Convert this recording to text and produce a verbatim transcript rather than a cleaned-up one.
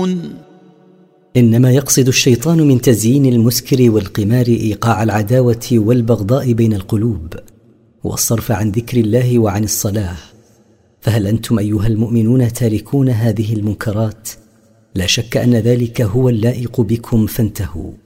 تعملون. إنما يقصد الشيطان من تزيين المسكر والقمار إيقاع العداوة والبغضاء بين القلوب والصرف عن ذكر الله وعن الصلاة. فهل أنتم أيها المؤمنون تاركون هذه المنكرات؟ لا شك أن ذلك هو اللائق بكم، فانتهوا.